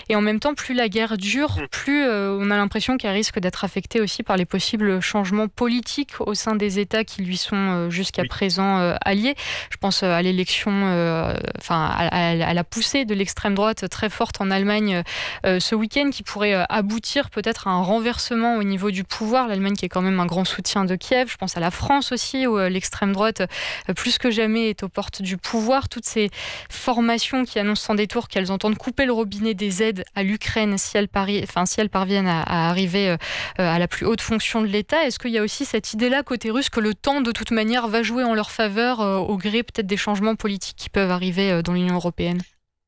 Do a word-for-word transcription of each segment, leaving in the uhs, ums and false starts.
Et en même temps, plus la guerre dure, Mmh. plus euh, on a l'impression qu'elle risque d'être affectée aussi par les possibles changements politiques au sein des États qui lui sont euh, jusqu'à Oui. présent euh, alliés. Je pense euh, à l'élection, euh, enfin à, à- à la poussée de l'extrême droite très forte en Allemagne euh, ce week-end qui pourrait euh, aboutir peut-être à un renversement au niveau du pouvoir. L'Allemagne qui est quand même un grand soutien de Kiev. Je pense à la France aussi où euh, l'extrême droite euh, plus que jamais est aux portes du pouvoir. Toutes ces formations qui annoncent sans détour qu'elles entendent couper le robinet des aides à l'Ukraine si elles, pari... enfin, si elles parviennent à, à arriver euh, à la plus haute fonction de l'État. Est-ce qu'il y a aussi cette idée-là côté russe que le temps de toute manière va jouer en leur faveur euh, au gré peut-être des changements politiques qui peuvent arriver euh, dans l'Union européenne?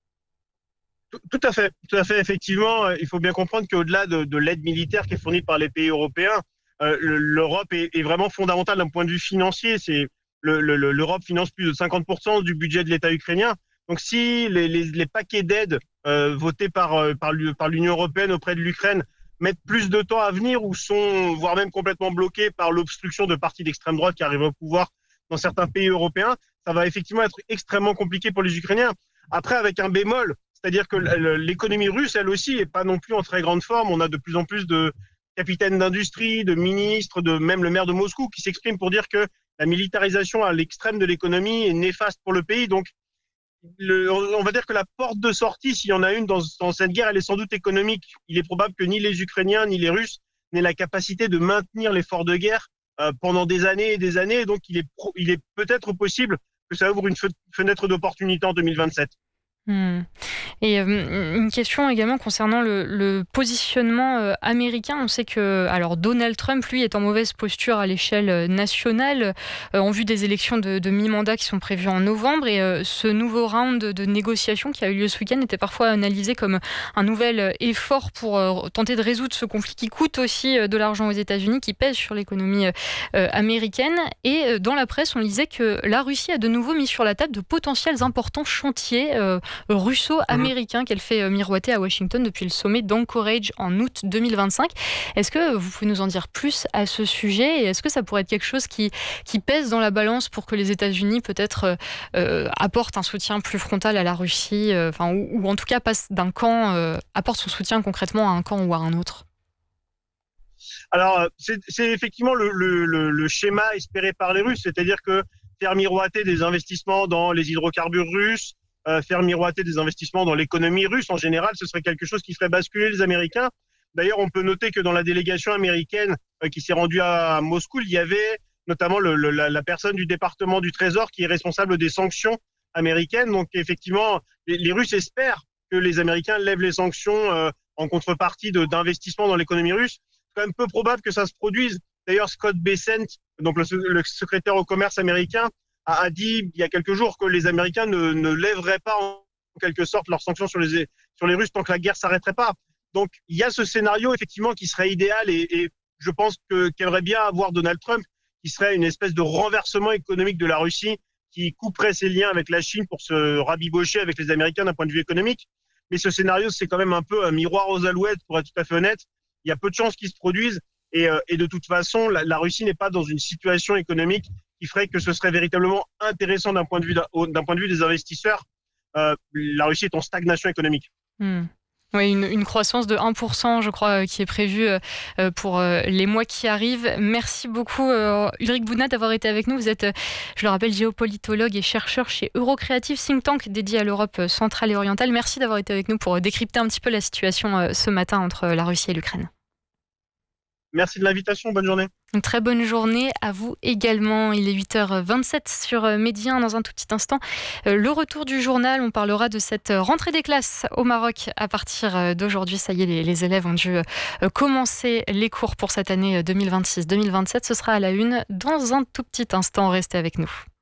Tout tout à fait, tout à fait. Effectivement, euh, il faut bien comprendre qu'au-delà de, de l'aide militaire qui est fournie par les pays européens, euh, le- l'Europe est, est vraiment fondamentale d'un point de vue financier. C'est le, le- le- l'Europe finance plus de cinquante pour cent du budget de l'État ukrainien. Donc, si les, les, les paquets d'aide euh, votés par euh, par l'U- par l'Union européenne auprès de l'Ukraine mettent plus de temps à venir ou sont voire même complètement bloqués par l'obstruction de partis d'extrême droite qui arrivent au pouvoir dans certains pays européens, ça va effectivement être extrêmement compliqué pour les Ukrainiens. Après, avec un bémol, c'est-à-dire que l'économie russe, elle aussi, est pas non plus en très grande forme. On a de plus en plus de capitaines d'industrie, de ministres, de même le maire de Moscou qui s'exprime pour dire que la militarisation à l'extrême de l'économie est néfaste pour le pays. Donc, le, on va dire que la porte de sortie, s'il y en a une dans, dans cette guerre, elle est sans doute économique. Il est probable que ni les Ukrainiens ni les Russes n'aient la capacité de maintenir l'effort de guerre euh, pendant des années et des années. Donc, il est, pro, il est peut-être possible que ça ouvre une fenêtre d'opportunité en deux mille vingt-sept. Hmm. Et euh, une question également concernant le, le positionnement euh, américain. On sait que alors Donald Trump, lui, est en mauvaise posture à l'échelle euh, nationale euh, en vue des élections de, de mi-mandat qui sont prévues en novembre. Et euh, ce nouveau round de, de négociations qui a eu lieu ce week-end était parfois analysé comme un nouvel effort pour euh, tenter de résoudre ce conflit qui coûte aussi euh, de l'argent aux États-Unis, qui pèse sur l'économie euh, euh, américaine. Et euh, dans la presse, on lisait que la Russie a de nouveau mis sur la table de potentiels importants chantiers euh, Mmh. russo-américain qu'elle fait euh, miroiter à Washington depuis le sommet d'Anchorage en août deux mille vingt-cinq. Est-ce que vous pouvez nous en dire plus à ce sujet et est-ce que ça pourrait être quelque chose qui, qui pèse dans la balance pour que les États-Unis peut-être euh, euh, apportent un soutien plus frontal à la Russie, euh, enfin, ou, ou en tout cas passe d'un camp, euh, apporte son soutien concrètement à un camp ou à un autre? Alors, c'est c'est effectivement le, le, le, le schéma espéré par les Russes, c'est-à-dire que faire miroiter des investissements dans les hydrocarbures russes, euh, faire miroiter des investissements dans l'économie russe en général, ce serait quelque chose qui ferait basculer les Américains. D'ailleurs, on peut noter que dans la délégation américaine euh, qui s'est rendue à Moscou, il y avait notamment le, le, la, la personne du département du Trésor qui est responsable des sanctions américaines. Donc, effectivement, les, les Russes espèrent que les Américains lèvent les sanctions euh, en contrepartie de, d'investissements dans l'économie russe. C'est quand même peu probable que ça se produise. D'ailleurs, Scott Bessent, donc le, le secrétaire au commerce américain, a, a dit il y a quelques jours que les Américains ne, ne lèveraient pas en quelque sorte leurs sanctions sur les, sur les Russes tant que la guerre s'arrêterait pas. Donc, il y a ce scénario effectivement qui serait idéal et, et je pense que qu'aimerait bien avoir Donald Trump, qui serait une espèce de renversement économique de la Russie, qui couperait ses liens avec la Chine pour se rabibocher avec les Américains d'un point de vue économique. Mais ce scénario, c'est quand même un peu un miroir aux alouettes, pour être tout à fait honnête. Il y a peu de chances qu'il se produise. Et, euh, et de toute façon, la, la Russie n'est pas dans une situation économique qui ferait que ce serait véritablement intéressant d'un point de vue, d'un point de vue des investisseurs. Euh, la Russie est en stagnation économique. Hmm. Oui, une, une croissance de un pour cent, je crois, euh, qui est prévue euh, pour euh, les mois qui arrivent. Merci beaucoup, euh, Ulrich Boudnat, d'avoir été avec nous. Vous êtes, euh, je le rappelle, géopolitologue et chercheur chez Eurocreative, think tank dédié à l'Europe centrale et orientale. Merci d'avoir été avec nous pour décrypter un petit peu la situation euh, ce matin entre la Russie et l'Ukraine. Merci de l'invitation. Bonne journée. Une très bonne journée à vous également. Il est huit heures vingt-sept sur Média. Dans un tout petit instant, le retour du journal. On parlera de cette rentrée des classes au Maroc à partir d'aujourd'hui. Ça y est, les, les élèves ont dû commencer les cours pour cette année deux mille vingt-six deux mille vingt-sept. Ce sera à la une dans un tout petit instant. Restez avec nous.